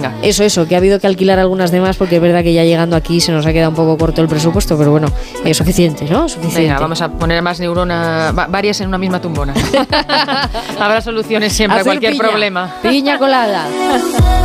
Venga. Eso, que ha habido que alquilar algunas demás porque es verdad que ya llegando aquí se nos ha quedado un poco corto el presupuesto, pero bueno, es suficiente, ¿no? Suficiente. Venga, vamos a poner más neuronas, varias en una misma tumbona. Habrá soluciones siempre a cualquier problema. Piña colada.